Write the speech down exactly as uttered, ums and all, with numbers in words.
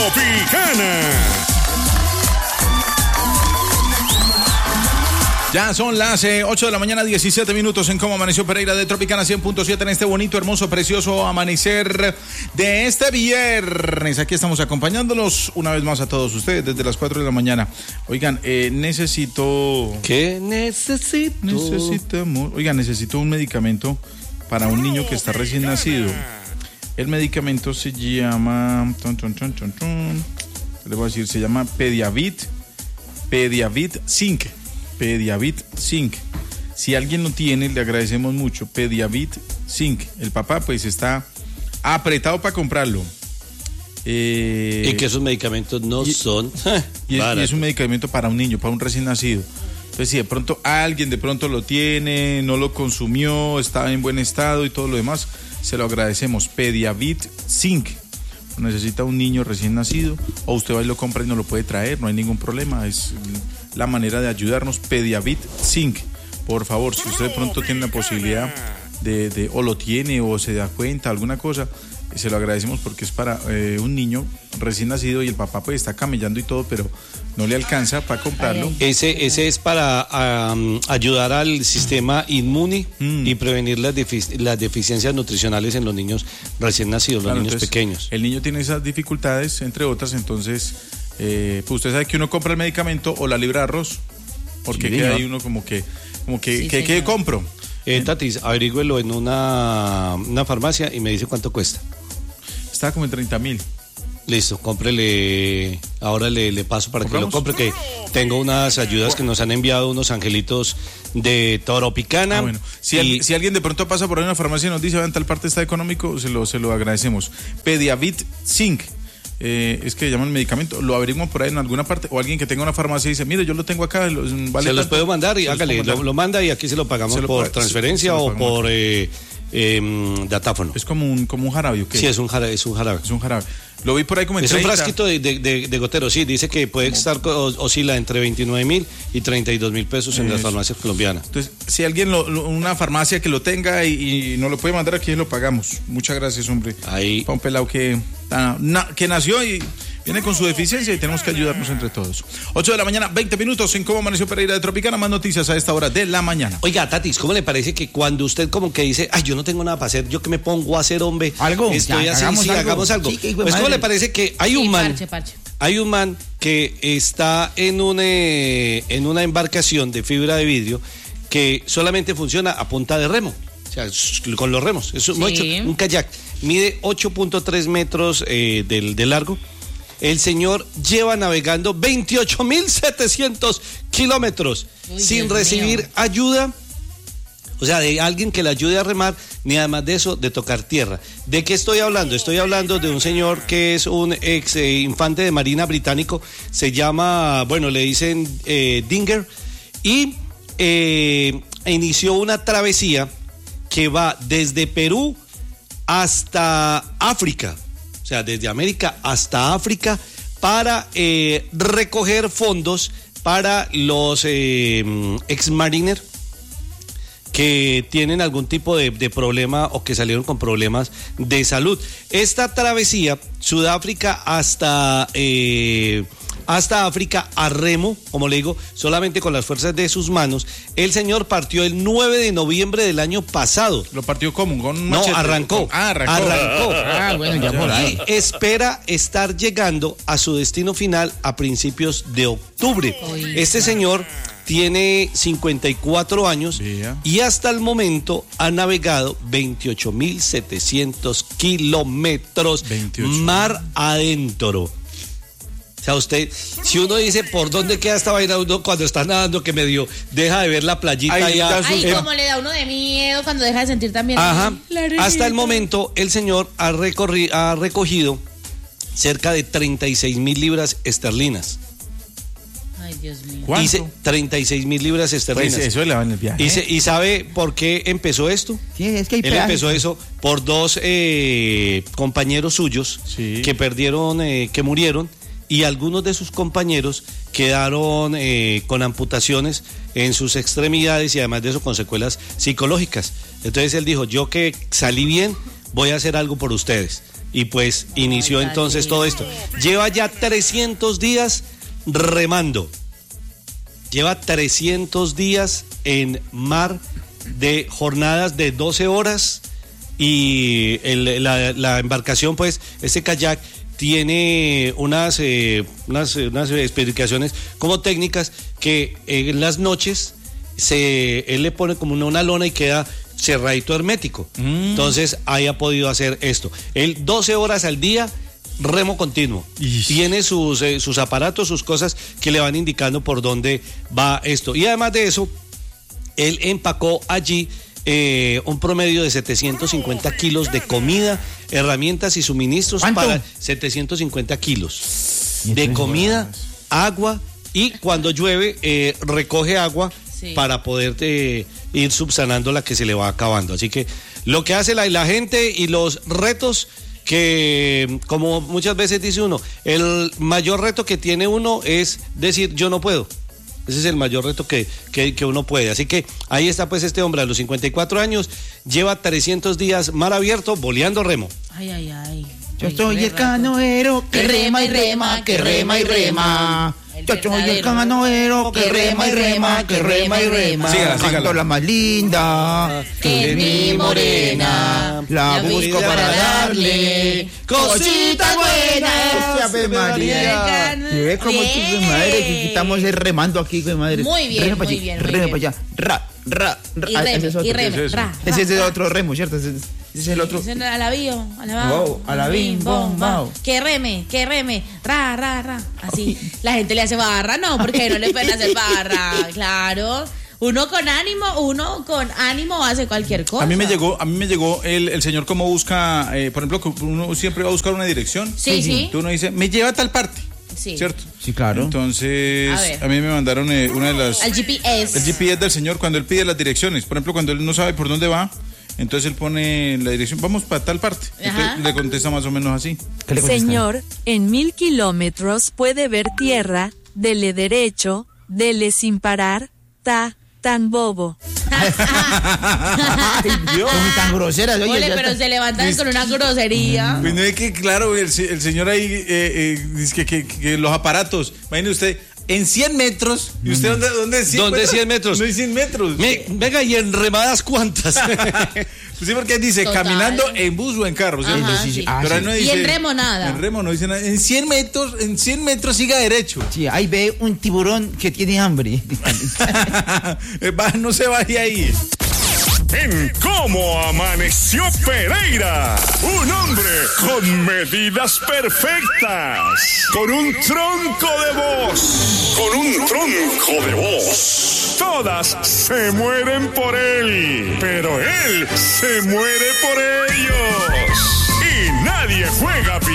Tropicana. Ya son las eh, ocho de la mañana, diecisiete minutos en Cómo Amaneció Pereira de Tropicana cien punto siete en este bonito, hermoso, precioso amanecer de este viernes. Aquí estamos acompañándolos una vez más a todos ustedes desde las cuatro de la mañana. Oigan, eh, necesito... ¿Qué necesito? Necesitamos... Oigan, necesito un medicamento para un niño que está recién nacido. El medicamento se llama... Ton, ton, ton, ton, ton. Le voy a decir, se llama Pediavit, Pediavit Zinc. Pediavit Zinc. Si alguien lo tiene, le agradecemos mucho. Pediavit Zinc. El papá pues está apretado para comprarlo. Eh, y que esos medicamentos no y, son y, es, y es un medicamento para un niño, para un recién nacido. Entonces si de pronto alguien de pronto lo tiene, no lo consumió, está en buen estado y todo lo demás, se lo agradecemos. Pediavit Zinc. Necesita un niño recién nacido, o usted va y lo compra y no lo puede traer, no hay ningún problema, es la manera de ayudarnos. Pediavit Zinc, por favor, si usted de pronto tiene la posibilidad de, de o lo tiene o se da cuenta, alguna cosa, se lo agradecemos porque es para eh, un niño recién nacido y el papá pues está camellando y todo, pero no le alcanza para comprarlo. Ese, ese es para um, ayudar al sistema inmune mm. y prevenir las, defic- las deficiencias nutricionales en los niños recién nacidos, claro, los niños entonces, pequeños. El niño tiene esas dificultades, entre otras, entonces, eh, pues usted sabe que uno compra el medicamento o la libra de arroz, porque sí, queda ahí uno como que, como que, sí, que, ¿qué compro? Eh, Tatis, averígüelo en una, una farmacia y me dice cuánto cuesta. Está como en treinta mil. Listo, cómprele, ahora le, le paso para ¿compramos? Que lo compre, que tengo unas ayudas que nos han enviado unos angelitos de Tropicana. Ah, bueno. Si, y... al, si alguien de pronto pasa por ahí una farmacia y nos dice, vean, tal parte está económico, se lo, se lo agradecemos. Pediavit Zinc, eh, es que llaman el medicamento, lo averiguan por ahí en alguna parte, o alguien que tenga una farmacia y dice, mire, yo lo tengo acá, lo, vale se los puedo mandar y se hágale, lo, lo manda y aquí se lo pagamos se lo por paga, transferencia se, se o por... Eh, Eh, datáfono. Es como un como un jarabe, ¿o qué? Sí, es un jarabe, es un jarabe. Es un jarabe. Lo vi por ahí como en es treinta. Un frasquito de, de, de, de gotero, sí, dice que puede estar, oscila entre veintinueve mil y treinta y dos mil pesos en Eso. Las farmacias colombianas. Entonces, si alguien, lo, lo, una farmacia que lo tenga y, y no lo puede mandar aquí, lo pagamos. Muchas gracias, hombre. Ahí. Para un pelado que, ah, na, que nació y viene con su deficiencia y tenemos que ayudarnos entre todos. ocho de la mañana, veinte minutos en Cómo Amaneció Pereira de Tropicana. Más noticias a esta hora de la mañana. Oiga, Tatis, ¿cómo le parece que cuando usted como que dice, ay, yo no tengo nada para hacer, yo que me pongo a hacer, hombre? Algo. Estoy ya, así, hagamos sí, algo. hagamos algo. Sí, pues, ¿cómo le parece que hay un sí, man, parche, parche. hay un man que está en, un, eh, en una embarcación de fibra de vidrio que solamente funciona a punta de remo? O sea, con los remos. Es un, sí. un kayak. Mide ocho punto tres metros eh, de, de largo. El señor lleva navegando veintiocho mil setecientos kilómetros Uy, sin Dios recibir mío. ayuda, o sea, de alguien que le ayude a remar, ni además de eso, de tocar tierra. ¿De qué estoy hablando? Estoy hablando de un señor que es un ex eh, infante de marina británico, se llama, bueno, le dicen eh, Dinger, y eh, inició una travesía que va desde Perú hasta África. O sea, desde América hasta África para eh, recoger fondos para los eh, ex-mariner que tienen algún tipo de, de problema o que salieron con problemas de salud. Esta travesía, Sudáfrica hasta... Eh, hasta África a remo, como le digo, solamente con las fuerzas de sus manos. El señor partió el nueve de noviembre del año pasado. ¿Lo partió cómo? ¿Con un no, machete? arrancó. Ah, arrancó. Arrancó. Ah, bueno, ya por ahí. Y espera estar llegando a su destino final a principios de octubre. Este señor tiene cincuenta y cuatro años yeah. y hasta el momento ha navegado veintiocho mil setecientos kilómetros mar adentro. O sea, usted, si uno dice por dónde queda esta vaina, uno cuando está nadando que medio deja de ver la playita Ay, allá. Ay, eh, como le da uno de miedo cuando deja de sentir también. Ajá. Hasta el momento, el señor ha, recorri- ha recogido cerca de treinta y seis mil libras esterlinas. Ay, Dios mío. ¿Cuánto? Dice treinta y seis mil libras esterlinas. Pues eso le va en el viaje. ¿Y, se, ¿Y sabe por qué empezó esto? Sí, es que hay Él peajes. empezó eso por dos eh, compañeros suyos sí. que perdieron, eh, que murieron. Y algunos de sus compañeros quedaron eh, con amputaciones en sus extremidades y además de eso con secuelas psicológicas. Entonces él dijo, yo que salí bien, voy a hacer algo por ustedes. y pues inició entonces todo esto. Lleva ya trescientos días remando. Lleva trescientos días en mar de jornadas de doce horas y el, la, la embarcación, pues, ese kayak tiene unas, eh, unas, unas especificaciones como técnicas que en las noches se, él le pone como una, una lona y queda cerradito hermético. Mm. Entonces ahí ha podido hacer esto. Él doce horas al día, remo continuo. Ish. Tiene sus, eh, sus aparatos, sus cosas que le van indicando por dónde va esto. Y además de eso, él empacó allí Eh, un promedio de setecientos cincuenta kilos de comida, herramientas y suministros. ¿Cuánto? Para setecientos cincuenta kilos de comida, agua, y cuando llueve eh, recoge agua sí. para poder eh, ir subsanando la que se le va acabando. Así que lo que hace la, la gente y los retos que, como muchas veces dice uno, el mayor reto que tiene uno es decir yo no puedo. Ese es el mayor reto que, que, que uno puede. Así que ahí está pues este hombre a los cincuenta y cuatro años, lleva trescientos días mar abierto, boleando remo. Ay, ay, ay. Yo soy el canoero que rema y rema, que rema y rema. Yo soy el canoero que rema y rema, que rema y rema. Sígala, sígala. Canto la más linda, que es mi morena. La busco para darle cositas buenas. Ave María. ¿Y ves cómo tu madre que estamos remando aquí, güey, madre? Muy bien, rema muy allí, bien. Rema para allá. Ra, ra, ra. Y reme, ese es otro. Y reme, ese ra, ese es el ra. otro remo, ¿cierto? Ese, ese es el otro. Ese es el avío, alabao. Wow, alabim, bom, bao. Que reme, que reme, ra, ra, ra. Así. La gente le hace barra, no, porque no le pueden hacer barra. Claro. Uno con ánimo, uno con ánimo hace cualquier cosa. A mí me llegó, a mí me llegó el, el señor cómo busca, eh, por ejemplo, que uno siempre va a buscar una dirección. Sí, sí. Entonces uno dice, me lleva a tal parte. Sí. ¿Cierto? Sí, claro. Entonces, a, a mí me mandaron eh, una de las... Al G P S. El G P S del señor cuando él pide las direcciones. Por ejemplo, cuando él no sabe por dónde va, entonces él pone la dirección, vamos para tal parte. Entonces, le contesta más o menos así. Señor, en mil kilómetros puede ver tierra, dele derecho, dele sin parar, ta, tan bobo. Ay, Dios. Son tan groseras. Oye, Ole, pero está... se levantan con una grosería. Pues no es que, claro, el, el señor ahí eh, eh, dice que, que, que los aparatos, imagine usted, en cien metros, ¿y usted dónde, dónde es cien ¿Dónde metros? cien metros? No hay cien metros. Me, venga, ¿y en remadas cuántas? Pues sí, porque dice Total. Caminando en bus o en carro. ¿Sí? Ajá, Sí, sí. sí. Ah, pero sí. no dice, Y en remo nada. En remo no dice nada. En cien metros, en cien metros siga derecho. Sí, ahí ve un tiburón que tiene hambre. Va, no se vaya ahí. En Cómo Amaneció Pereira, un hombre con medidas perfectas, con un tronco de voz, con un tronco de voz. Todas se mueren por él, pero él se muere por ellos. Y nadie juega